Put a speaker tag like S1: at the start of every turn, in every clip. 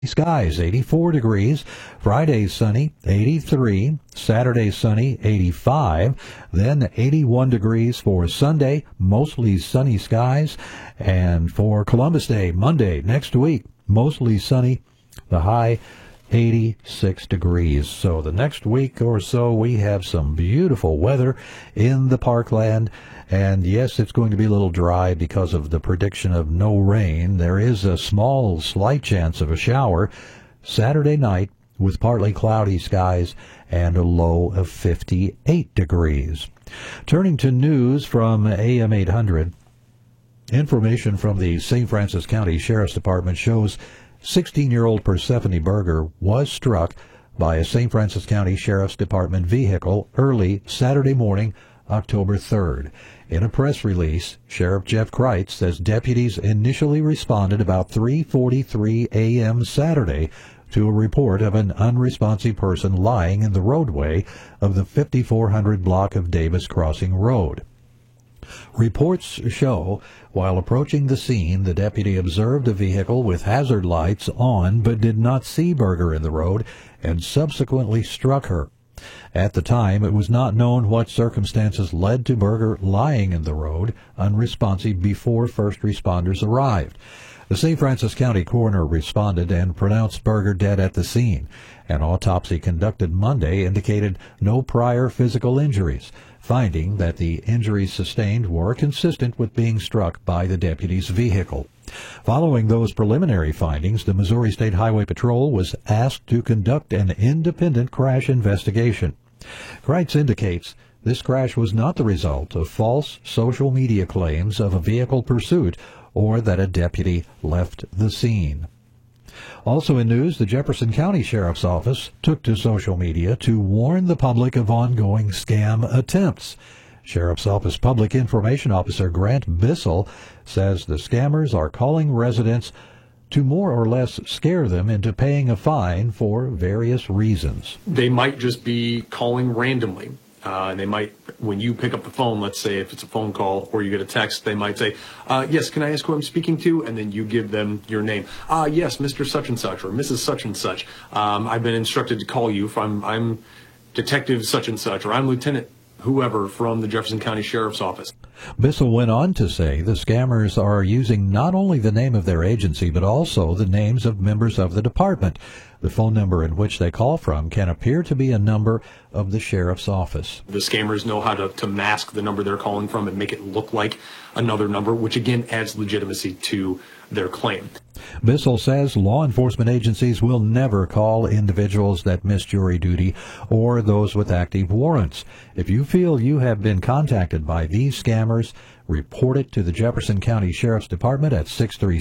S1: Skies, 84 degrees. Friday, sunny, 83. Saturday, sunny, 85. Then 81 degrees for Sunday, mostly sunny skies. And for Columbus Day, Monday, next week, mostly sunny. The high, 86 degrees. So the next week or so, we have some beautiful weather in the parkland. And yes, it's going to be a little dry because of the prediction of no rain. There is a slight chance of a shower Saturday night with partly cloudy skies and a low of 58 degrees. Turning to news from AM 800, information from the St. Francis County Sheriff's Department shows 16-year-old Persephone Berger was struck by a St. Francis County Sheriff's Department vehicle early Saturday morning, October 3rd. In a press release, Sheriff Jeff Kreitz says deputies initially responded about 3:43 a.m. Saturday to a report of an unresponsive person lying in the roadway of the 5400 block of Davis Crossing Road. Reports show, while approaching the scene, the deputy observed a vehicle with hazard lights on but did not see Berger in the road and subsequently struck her. At the time, it was not known what circumstances led to Berger lying in the road, unresponsive, before first responders arrived. The St. Francis County coroner responded and pronounced Berger dead at the scene. An autopsy conducted Monday indicated no prior physical injuries, finding that the injuries sustained were consistent with being struck by the deputy's vehicle. Following those preliminary findings, the Missouri State Highway Patrol was asked to conduct an independent crash investigation. Kreitz indicates this crash was not the result of false social media claims of a vehicle pursuit or that a deputy left the scene. Also in news, the Jefferson County Sheriff's Office took to social media to warn the public of ongoing scam attempts. Sheriff's Office Public Information Officer Grant Bissell says the scammers are calling residents to more or less scare them into paying a fine for various reasons.
S2: They might just be calling randomly. And they might, when you pick up the phone, let's say if it's a phone call or you get a text, they might say, yes, can I ask who I'm speaking to? And then you give them your name. Yes, Mr. Such and Such or Mrs. Such and Such. I've been instructed to call you. I'm Detective Such and Such, or I'm Lieutenant whoever from the Jefferson County Sheriff's Office.
S1: Bissell went on to say the scammers are using not only the name of their agency, but also the names of members of the department. The phone number in which they call from can appear to be a number of the sheriff's office.
S2: The scammers know how to mask the number they're calling from and make it look like another number, which again adds legitimacy to their claim.
S1: Bissell says law enforcement agencies will never call individuals that miss jury duty or those with active warrants. If you feel you have been contacted by these scammers, report it to the Jefferson County Sheriff's Department at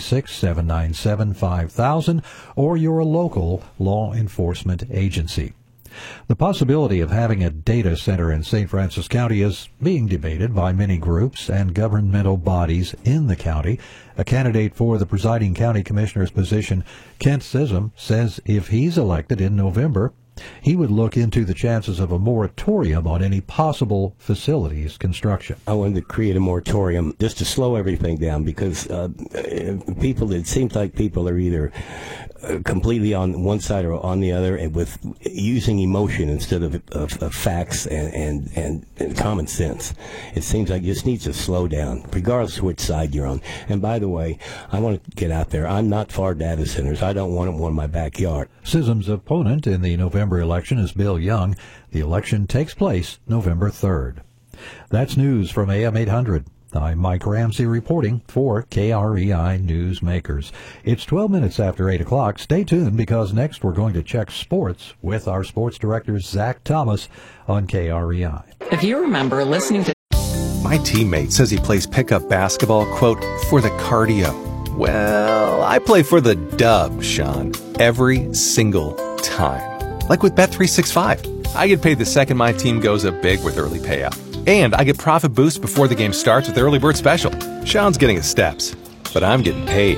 S1: 636-797-5000 or your local law enforcement agency. The possibility of having a data center in St. Francis County is being debated by many groups and governmental bodies in the county. A candidate for the presiding county commissioner's position, Kent Sissom, says if he's elected in November, he would look into the chances of a moratorium on any possible facilities construction.
S3: I wanted to create a moratorium just to slow everything down because it seems like people are either completely on one side or on the other, and with using emotion instead of facts and common sense. It seems like it just needs to slow down, regardless of which side you're on. And by the way, I want to get out there. I'm not for data centers. I don't want them in my backyard.
S1: Sissom's opponent in the November election is Bill Young. The election takes place November 3rd. That's news from AM 800. I'm Mike Ramsey reporting for KREI Newsmakers. It's 12 minutes after 8 o'clock. Stay tuned because next we're going to check sports with our sports director, Zach Thomas, on KREI.
S4: If you remember listening to...
S5: My teammate says he plays pickup basketball, quote, for the cardio. Well, I play for the dub, Sean, every single time. Like with Bet365. I get paid the second my team goes up big with early payout. And I get profit boost before the game starts with Early Bird Special. Sean's getting his steps, but I'm getting paid.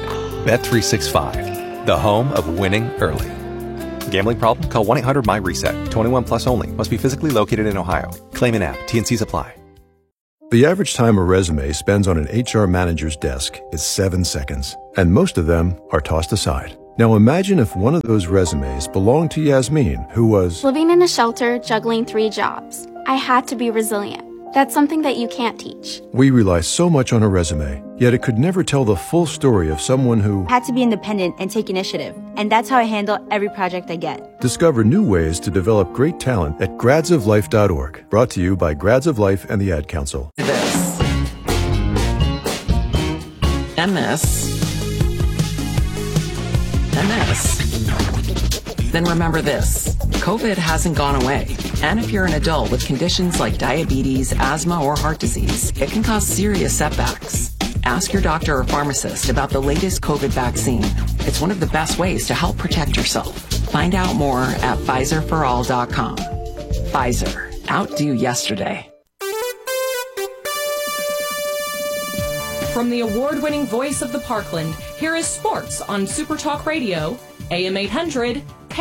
S5: Bet365, the home of winning early. Gambling problem? Call 1-800-MY-RESET. 21 plus only. Must be physically located in Ohio. Claim an app. T&Cs apply.
S6: The average time a resume spends on an HR manager's desk is 7 seconds, and most of them are tossed aside. Now imagine if one of those resumes belonged to Yasmin, who was
S7: living in a shelter, juggling 3 jobs. I had to be resilient. That's something that you can't teach.
S6: We rely so much on a resume, yet it could never tell the full story of someone who
S8: had to be independent and take initiative. And that's how I handle every project I get.
S6: Discover new ways to develop great talent at gradsoflife.org. Brought to you by Grads of Life and the Ad Council.
S4: This. And this. And this. Then remember this. COVID hasn't gone away. And if you're an adult with conditions like diabetes, asthma, or heart disease, it can cause serious setbacks. Ask your doctor or pharmacist about the latest COVID vaccine. It's one of the best ways to help protect yourself. Find out more at PfizerForAll.com. Pfizer. Outdo yesterday.
S9: From the award-winning voice of the Parkland, here is sports on Super Talk Radio, AM 800,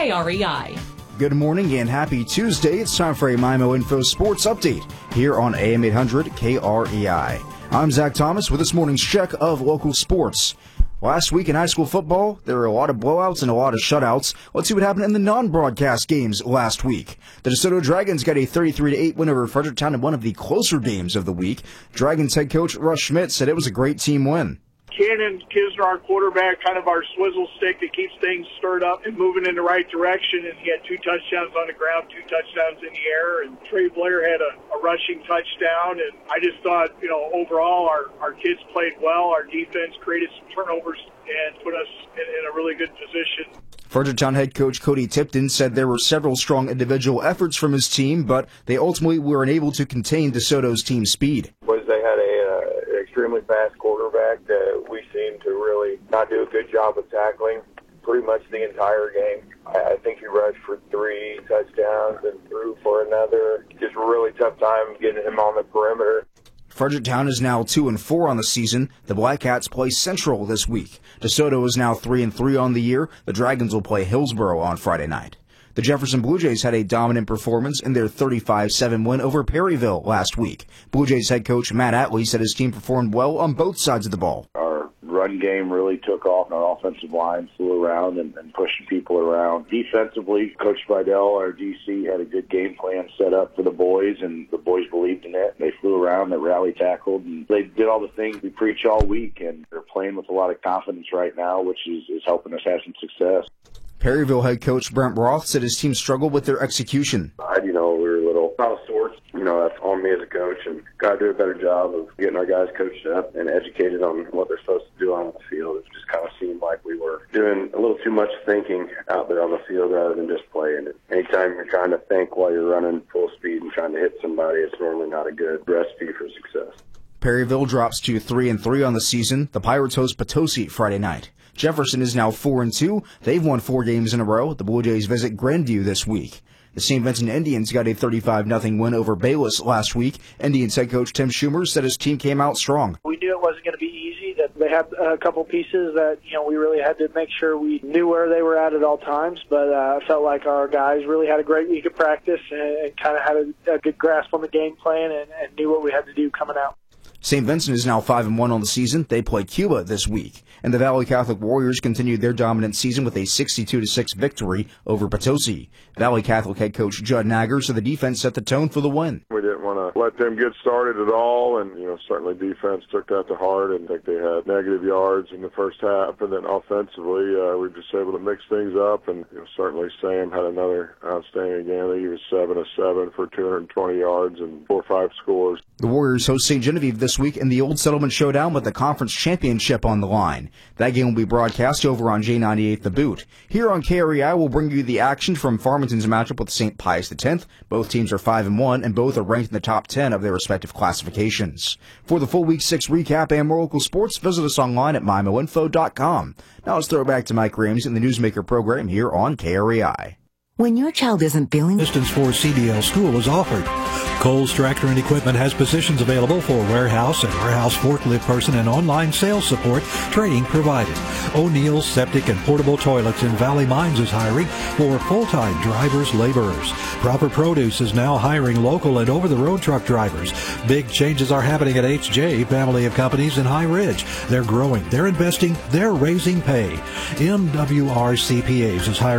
S9: KREI.
S10: Good morning and happy Tuesday. It's time for a MIMO Info Sports Update here on AM 800 KREI. I'm Zach Thomas with this morning's check of local sports. Last week in high school football, there were a lot of blowouts and a lot of shutouts. Let's see what happened in the non-broadcast games last week. The DeSoto Dragons got a 33-8 win over Fredericktown in one of the closer games of the week. Dragons head coach Russ Schmidt said it was a great team win.
S11: Cannon Kisner, our quarterback, kind of our swizzle stick that keeps things stirred up and moving in the right direction. And he had 2 touchdowns on the ground, 2 touchdowns in the air. And Trey Blair had a rushing touchdown. And I just thought, overall our kids played well. Our defense created some turnovers and put us in a really good position.
S10: Fredericktown head coach Cody Tipton said there were several strong individual efforts from his team, but they ultimately were unable to contain DeSoto's team speed.
S12: They had an extremely fast quarterback that we seemed to really not do a good job of tackling pretty much the entire game. I think he rushed for 3 touchdowns and threw for another. Just a really tough time getting him on the perimeter.
S10: Fredericktown is now 2-4 on the season. The Blackcats play Central this week. DeSoto is now 3-3 on the year. The Dragons will play Hillsboro on Friday night. The Jefferson Blue Jays had a dominant performance in their 35-7 win over Perryville last week. Blue Jays head coach Matt Atlee said his team performed well on both sides of the ball.
S12: Our run game really took off, and our offensive line flew around and pushed people around. Defensively, Coach Vidal, our DC, had a good game plan set up for the boys, and the boys believed in it. They flew around, they rally tackled, and they did all the things we preach all week, and they're playing with a lot of confidence right now, which is helping us have some success.
S10: Perryville head coach Brent Roth said his team struggled with their execution.
S12: We were a little out of sorts. That's on me as a coach, and got to do a better job of getting our guys coached up and educated on what they're supposed to do on the field. It just kind of seemed like we were doing a little too much thinking out there on the field rather than just playing it. Anytime you're trying to think while you're running full speed and trying to hit somebody, it's normally not a good recipe for success.
S10: Perryville drops to 3-3 on the season. The Pirates host Potosi Friday night. Jefferson is now 4-2. They've won 4 games in a row. The Blue Jays visit Grandview this week. The St. Vincent Indians got a 35-0 win over Bayless last week. Indians head coach Tim Schumer said his team came out strong.
S11: We knew it wasn't going to be easy, that they had a couple pieces that, we really had to make sure we knew where they were at all times. But I felt like our guys really had a great week of practice and kind of had a good grasp on the game plan and knew what we had to do coming out.
S10: St. Vincent is now 5-1 on the season. They play Cuba this week. And the Valley Catholic Warriors continued their dominant season with a 62-6 victory over Potosi. Valley Catholic head coach Judd Nagger said the defense set the tone for the win.
S12: We didn't want to let them get started at all, and certainly defense took that to heart, and I think they had negative yards in the first half, and then offensively we were just able to mix things up, and certainly Sam had another outstanding game. He was 7 of 7 for 220 yards and 4 or 5 scores.
S10: The Warriors host St. Genevieve this week in the Old Settlement Showdown with the conference championship on the line. That game will be broadcast over on J98 The Boot. Here on KREI, we'll bring you the action from Farmington's matchup with St. Pius X. Both teams are 5-1, and both are ranked in the top 10 of their respective classifications. For the full Week 6 recap and more local sports, visit us online at MIMOinfo.com. Now let's throw it back to Mike Ramsey in the Newsmaker program here on KREI.
S13: When your child isn't feeling...
S1: Distance for CDL school is offered. Coles Tractor and Equipment has positions available for warehouse and warehouse forklift person and online sales support. Training provided. O'Neill's Septic and Portable Toilets in Valley Mines is hiring for full-time drivers, laborers. Proper Produce is now hiring local and over-the-road truck drivers. Big changes are happening at HJ, family of companies in High Ridge. They're growing, they're investing, they're raising pay. MWR CPAs is hiring